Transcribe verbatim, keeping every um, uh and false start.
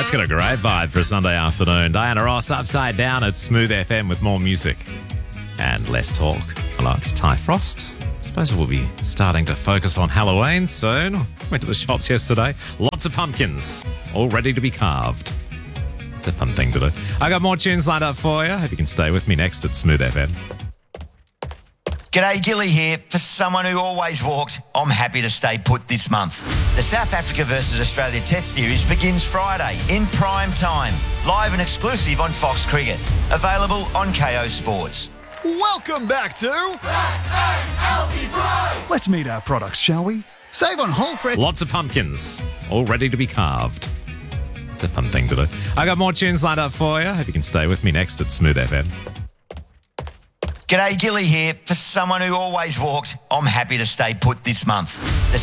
That's got a great vibe for a Sunday afternoon. Diana Ross, Upside Down at Smooth F M with more music and less talk. Hello, it's Ty Frost. I suppose we'll be starting to focus on Halloween soon. Went to the shops yesterday. Lots of pumpkins, all ready to be carved. It's a fun thing to do. I got more tunes lined up for you. Hope you can stay with me next at Smooth F M. G'day, Gilly here. For someone who always walked, I'm happy to stay put this month. The South Africa versus Australia Test Series begins Friday in prime time, live and exclusive on Fox Cricket. Available on K O Sports. Welcome back to Let's meet our products, shall we? Save on whole fresh. Lots of pumpkins, all ready to be carved. It's a fun thing to do. I got more tunes lined up for you. Hope you can stay with me next at Smooth F M. G'day, Gilly here. For someone who always walked, I'm happy to stay put this month. The